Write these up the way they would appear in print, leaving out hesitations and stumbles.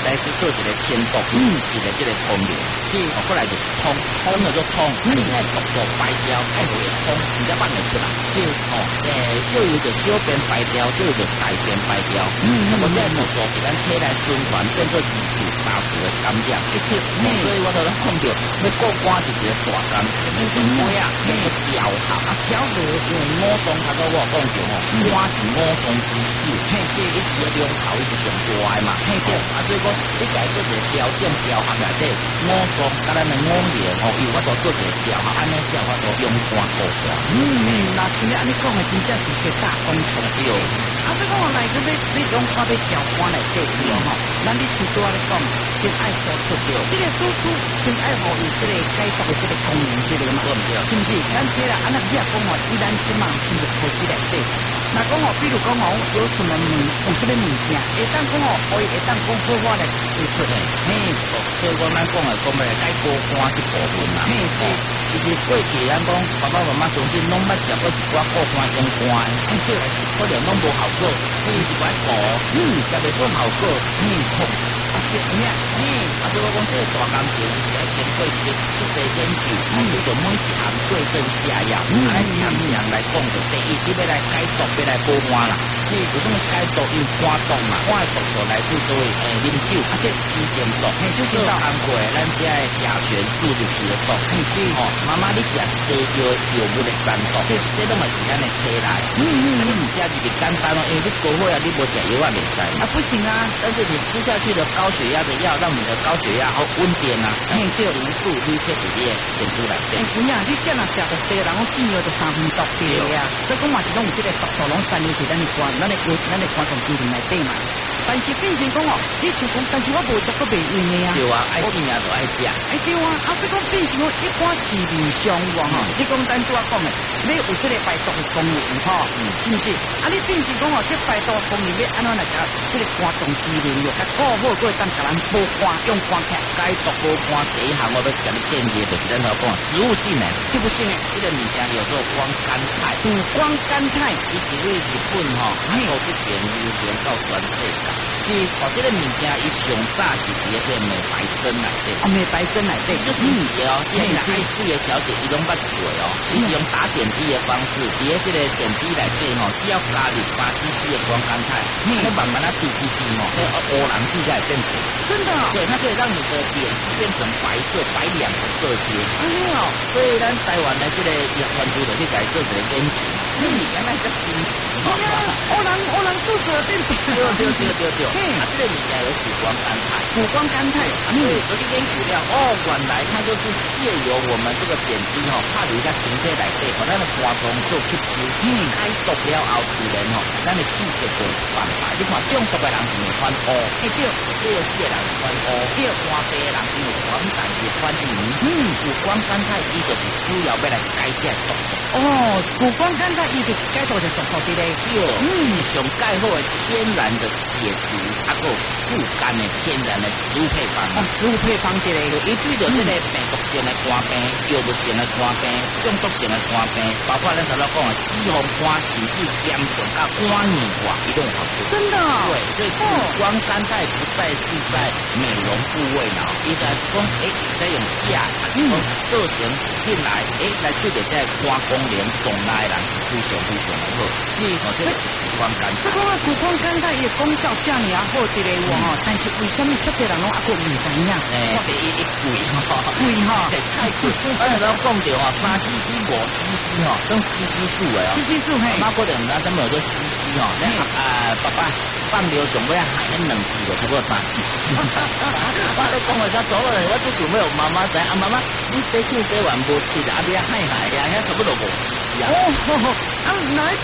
来去做一个牵动，是的，这个风流，是，过来就通，通了就通，你爱动作白雕，爱做也通，人家办得出来，是，就有着小边白雕，就有着大边白雕，那么这样动作给咱体内循环，变做二次、三次的感染，所以我都讲到，要过关是一个大工程，你是咩啊？你要调合啊，调和用五种，他都我讲着哦，关是五种之首，嘿，这一时龙头伊是上大的嘛，嘿对，啊所以讲你家做一个调整调合内底，五种甲咱的五年哦，有法度做一个调合，安尼才有法度用关过关。 那今日安尼讲的真正是一个大工程对。啊，所以讲我来这你用看要调关内底有吼，咱你拄拄仔咧讲，先爱输出着，这个输出先爱互伊这个解毒的这个功能这个嘛，是不是？咱这啦，安那你也讲哦，伊咱即嘛先就开始内底。那讲哦，比如讲哦，有什么有什么物件，会当讲哦，可以会当讲好话来输出的，嘿， 所以讲咱讲的讲来解过关一部分啦，嘿是，其实过去咱讲爸爸妈妈相信拢捌食过一寡过关用关，对，可能拢无效果，所以一寡补，食袂做效果，痛。啊，所以我讲这个大工程，要经过一个仔细研究，叫做每一项对症下药，来项项来讲就第一，你要来解毒，要来保肝啦，是有种解毒用肝毒嘛，肝的毒素来自作为啉酒，啊这之前毒，就做通过咱这个甲醛素入去的毒，是哦，妈妈你食多少药物的三毒，这都嘛是咱的体内，你唔食就是简单咯，因为你高血压你无食药啊袂使， 啊不行啊， 但是你吃下去的高血压的药，让你的高血压好稳定啊，这个毒素你这里面显出来的。 有影，你这若食得多，人讲见药就三分毒对啊，所以讲嘛是拢有这个毒素，拢散入去咱的肝脏机能内底嘛。但是变成讲哦，你就讲，但是我无食过袂用的啊。 对啊，爱吃命就爱食。 对啊，啊所以讲变成讲一般市面上有吼，你讲咱拄仔讲的，你有这个排毒的功能吼，是不是？啊，你变成讲哦，这排毒功能你安怎来甲这个肝脏机能又较顾好，过当甲咱保肝用肝起解毒保肝第一项，我要甲你建议就是咱头讲植物性的， 植物性的， 这个物件叫做光甘肽。 光甘肽， 伊是为日本吼，还有这点流传到全世界。是，这个物件伊上早是一个美白针来的。 哦，美白针来的， 就是你哦，现在爱四个小姐伊拢捌做哦，是用打点滴的方式，伫这个点滴来底吼，只要加入8cc的光甘肽，你慢慢的滴滴滴哦，欧蓝质在变成。 真的， 对，它可以让你的脸变成白色、白两个色阶。 哎呦， 所以咱台湾的这个药研究的去改做一个研究，你原来个新奇， 欧蓝素质变成。 对，啊，这个物件有谷胱甘肽，对，所以研究了，原来它就是借由我们这个点滴拍入它形态来底，咱的肝脏做吸收，解毒了后自然咱的气血就反白。你看中毒的人是会反乌，对，这个人反乌，这个肝病的人因为反淡是反黄，谷胱甘肽伊就是主要要来解这毒素。 谷胱甘肽伊就是解毒的毒素的嘞， 上介好的天然的解毒，还有护肝的天然的植物配方。 植物配方这个， 伊对着这个病毒性的肝病、药物性的肝病、中毒性的肝病，包括咱头讲的脂肪肝、甚至严重到肝硬化，伊都有效果。 真的？ 对，所以谷胱甘肽不再是在美容部位了，伊在讲在用钾，做成进来，来对着这肝功能动来人是非常非常的好。是，这个是谷胱甘肽。 这个谷胱甘肽伊功效这么好，这个哇但是为什么这个人拢还佫唔知影？ 第一贵太贵。而且咱讲着3cc、5cc跟cc数的 cc数嘿， 妈可能咱没有做cc爸爸放流上尾喊那2支就差不多3cc。我咧讲我家走了，我就想要妈妈知妈妈，你洗手洗完无切啊？你害呀，遐差不多5cc啊。 哪一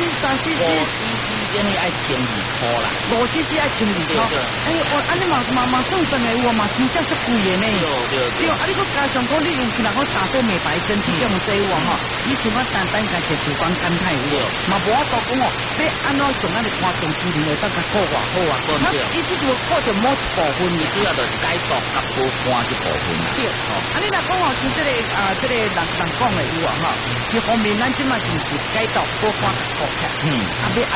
cc、3cc？5cc 因为爱1200块啦 ，5cc 爱1200块。安尼嘛算算的，我嘛真正足贵的呢。对，你搁加上讲你用起来我打做美白针这种这你想我单加些谷胱甘肽嘛无法度讲要安怎从咱的肝脏机能会当甲顾偌好啊？伊只是顾着某一部分， 主要就是解毒甲保肝这部分啦。 对，你若讲像这个人讲的有一方面咱即嘛就是解毒保肝甲顾客，要安怎来做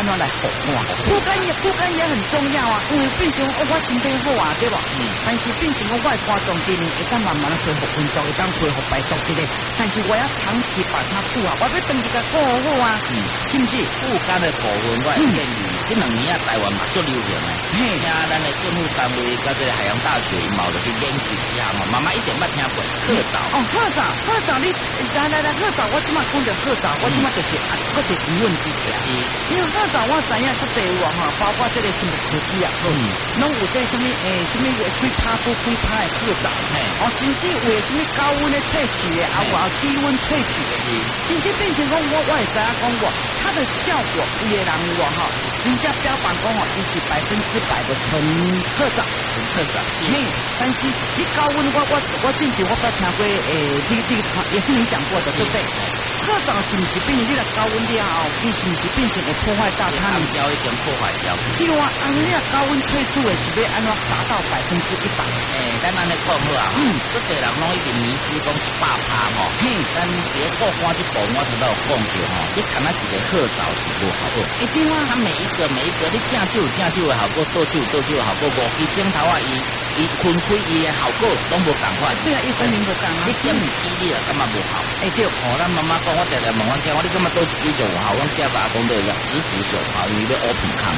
护肝也很重要啊，因为变成我身体好啊，对吧？但是变成我外肝脏机能会当慢慢的恢复运作，会当恢复排毒之类。但是我要长期把它顾好，我要长期给顾好啊，是不是？ 护肝的部分我建议，这2年啊台湾嘛做流行的，请咱的政府单位甲这个海洋大学毛的去研究一下嘛，妈妈一点捌听过褐藻。 哦，褐藻，你来褐藻，我即马讲着褐藻，我即马就是我是疑问之下，因为褐藻我知影这地有哈，包括这个生物科技啊，拢有这什么什么开趴的褐藻，甚至有什么高温的萃取的，啊有低温萃取的，甚至变成讲我会知影讲过，它的效果有的人有哈，人家标榜讲哦，伊是100%的纯褐藻，但是你高温我之前我捌听过也是你讲过的，对不对？褐藻是不是变成你的高温了后，伊是不是变成会破坏到它？ 胶已经破坏掉。 对啊，你的高温萃取的是要安怎达到100%？ 咱安尼讲好啊，这些人拢已经迷失讲100%吼，咱别过关这步我头都有讲过吼，你看那一个褐藻是无效果， 一定啊， 它每一个你正手的效果，倒手的效果，5支镜头啊伊分开伊的效果拢无共款。 对啊，一分零不共啊， 你点你比例啊，感觉无效。 对， 咱妈妈讲，我常常问我囝，你感觉倒一支上有效？阮囝爸讲对个，10支上效，因为要乌皮康。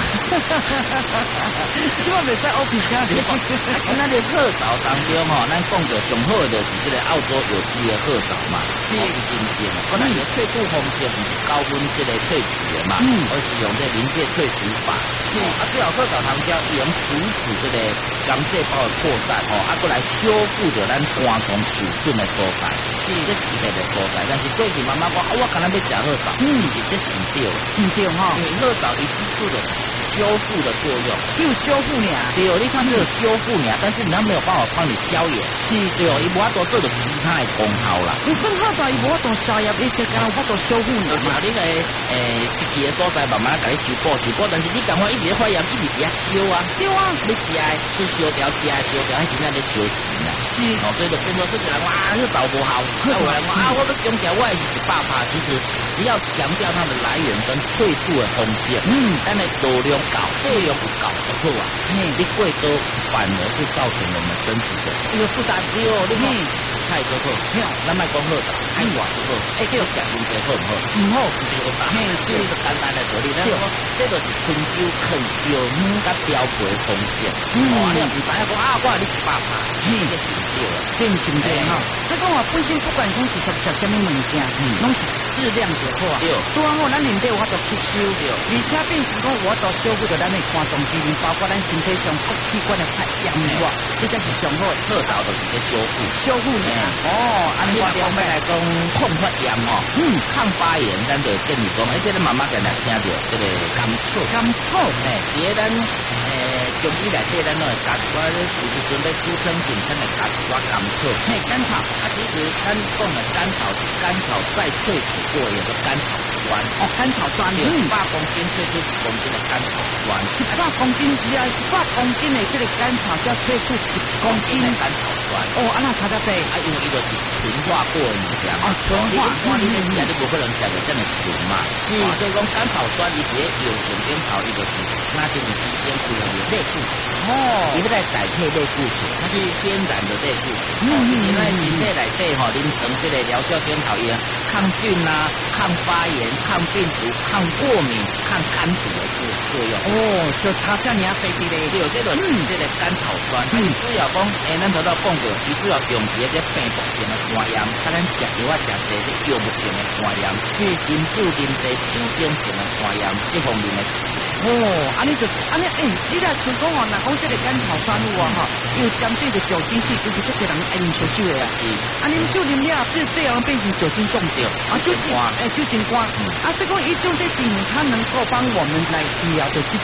即我袂使乌皮康的。 那个褐藻当中吼，咱讲着上好的就是这个澳洲有机的褐藻嘛，是新鲜的。可能伊萃取方式不是高温这个萃取的嘛，而是用这临界萃取法。最后褐藻糖胶伊用阻止这个肝细胞的扩散，过来修复着咱肝脏受损的所在。这是一个所在，但是过去妈妈讲，我可能要吃褐藻，其实这是唔对哈，因为褐藻伊指出的修复的作用， 就修复你啊， 对，你看这个修复你啊，但是它没有办法帮你消炎，对哦，伊无法度做到其他的功效啦。 你说褐藻伊无法度消炎，你只敢有法度修复你嘛？你个实际的所在慢慢甲你修补，但是你赶快一直发炎，一直在修啊， 对啊， 你吃去修掉，迄真正在修钱啊。所以就变做这个人哇，这藻不好，有人讲我要强调我也是100%，其实只要强调它的来源跟萃取的方式，但是多量高，数量不高就好啊。你过多反而是造成我们身体的一个负担， 你看太多好，咱卖讲好的，太寡就好，叫食伤济好唔好？ 唔好， 对吧？是一个简单的道理，咱讲这就是春秋啃椒鱼甲雕皮的方式。你又唔知影讲我你100%，这是唔对的， 这是唔对哈。这个我本身不管讲是食什么物件，拢是适量就好啊。对啊，咱人体有法度吸收，而且变成讲我都修复着咱的肝脏机能，包括咱身体上各器官的发炎哇，这才是上好的。 褐藻就是在修复呢。 安尼方面来讲，抗发炎抗发炎，咱就建议讲，这个妈妈常常听到这个甘草，别咱中医内底咱拢会加一寡，有时阵要煮汤时，咱会加一寡甘草。 甘草其实咱讲的甘草是甘草再萃取过，有个甘草酸。 甘草酸 ，100公斤萃出1公斤的甘草酸 ，100公斤，100公斤的这个甘草要萃出1公斤的甘草酸。安那差得多， 因为伊就是纯化过的物件嘛。 纯化， 你食你不可能食到这么纯嘛。所以讲甘草酸，伊伫有成边头，伊就是那就是提鲜出来的类固醇。伊要来代替类固醇，它是天然的类固醇。因为身体内底啉成这个疗效检讨液，抗菌啊、抗发炎、抗病毒、抗过敏、抗肝毒的作用。 就差这么飞机嘞。 对，这个这个甘草酸，主要讲，咱头到讲过，伊主要用一个病毒性的肝炎，甲咱食药啊食这个药物性的肝炎，是因子啉这酒精性的肝炎这方面的。 安尼，你来像讲若讲这个甘草酸有又针对着酒精性，就是这个人爱啉烧酒的啊。啉酒啉了，这样变成酒精中毒酒精肝。所以讲一种这技能，它能够帮我们来治疗的这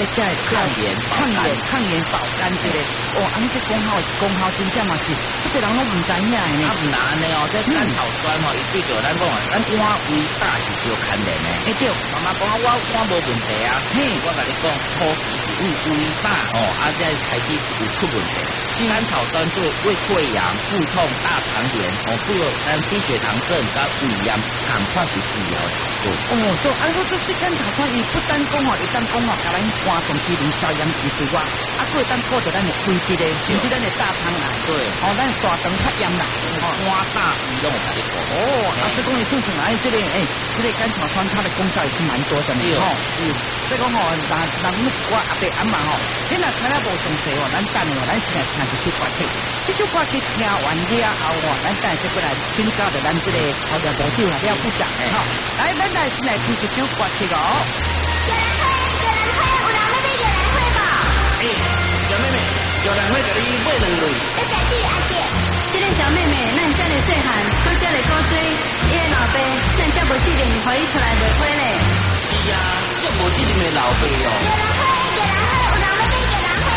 抗炎保肝之类。安尼这功效真正嘛是，这个人拢唔知影的呢。 唔难的这甘草酸伊对着咱讲咱肝胃大是小牵连的。 对， 妈妈讲我肝无问题啊。我跟你讲，初期是胃大再开始有出问题。甘草酸对胃溃疡、腹痛、大肠炎、咱低血糖症、跟胃炎，赶快去治疗的效果。 说这甘草酸，伊不单讲吼，会当讲吼，甲咱肝脏机能消炎之外，啊，佫会当顾着咱的肺质咧，甚至咱的大肠癌， 对， 哦，咱大肠较严啦， 肝大鱼拢有甲你讲。 哦，啊，所以讲你正常来这个这个甘草酸它的功效也是蛮多的呢，吼，所以讲吼，咱我阿伯阿妈吼，你若听了无详细哦，咱等下咱先来听一首歌曲，这首歌曲听完了后哦，咱等下再过来请教着咱这个好的部长啊，廖部长，吼，来，咱来先来听一首歌曲哦。 有人会，有人妹妹有人会吧？ 小妹妹，有人会给你买两类。 要谢谢阿姐。 这个小妹妹，咱遮尔细汉，搁遮尔古锥，伊的老爸，咱遮无责任，互伊出来卖花咧。 是啊，这无责任的老爸哦。 有人会，